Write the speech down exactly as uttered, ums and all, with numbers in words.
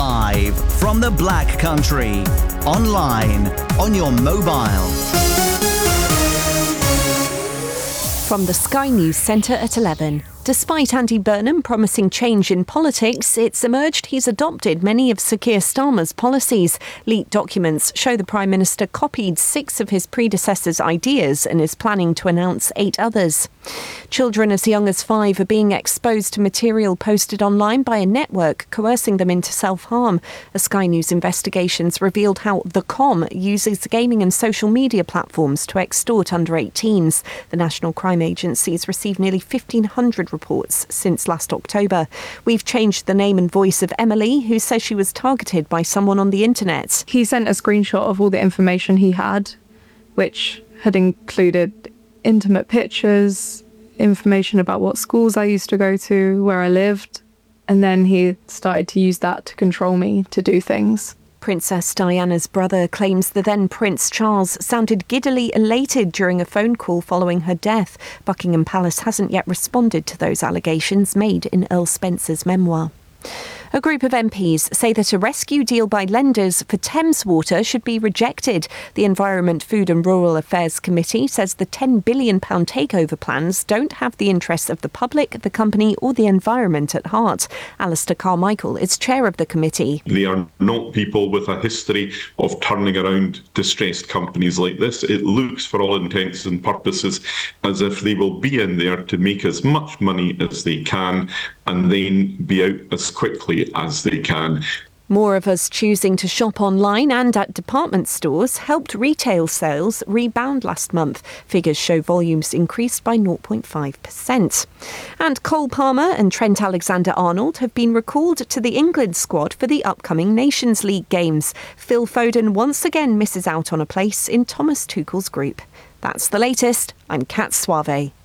Live from the Black Country. Online, on your mobile. From the Sky News Centre at eleven. Despite Andy Burnham promising change in politics, it's emerged he's adopted many of Sir Keir Starmer's policies. Leaked documents show the Prime Minister copied six of his predecessors' ideas and is planning to announce eight others. Children as young as five are being exposed to material posted online by a network, coercing them into self-harm. A Sky News investigations revealed how The Com uses gaming and social media platforms to extort under eighteens. The National Crime Agency has received nearly fifteen hundred reports since last October. We've changed the name and voice of Emily, who says she was targeted by someone on the internet. He sent a screenshot of all the information he had, which had included intimate pictures, information about what schools I used to go to, where I lived, and then he started to use that to control me to do things. Princess Diana's brother claims the then Prince Charles sounded giddily elated during a phone call following her death. Buckingham Palace hasn't yet responded to those allegations made in Earl Spencer's memoir. A group of M Ps say that a rescue deal by lenders for Thames Water should be rejected. The Environment, Food and Rural Affairs Committee says the ten billion pounds takeover plans don't have the interests of the public, the company or the environment at heart. Alistair Carmichael is chair of the committee. They are not people with a history of turning around distressed companies like this. It looks, for all intents and purposes, as if they will be in there to make as much money as they can and then be out as quickly as they can. More of us choosing to shop online and at department stores helped retail sales rebound last month. Figures show volumes increased by zero point five percent. And Cole Palmer and Trent Alexander-Arnold have been recalled to the England squad for the upcoming Nations League games. Phil Foden once again misses out on a place in Thomas Tuchel's group. That's the latest. I'm Kat Suave.